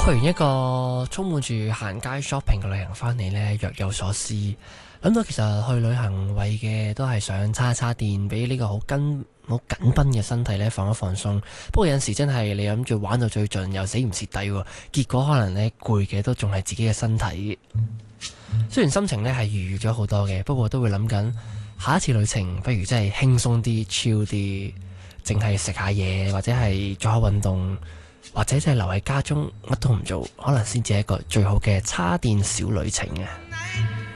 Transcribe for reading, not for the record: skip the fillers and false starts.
去完一個充滿住行街 shopping 嘅旅行翻嚟呢，若有所思，諗到其實去旅行為嘅都係想叉叉電，俾呢個好緊繃嘅身體呢放一放鬆。不過有陣時真係你諗住玩到最盡，又死唔蝕底，結果可能呢攰嘅都仲係自己嘅身體。雖然心情呢係愉悅咗好多嘅，不過都會諗緊下一次旅程，不如真係輕鬆啲、chill啲，淨係食下嘢或者係做下運動。或者就係留喺家中乜都唔做，可能先至係一個最好嘅叉電小旅程啊！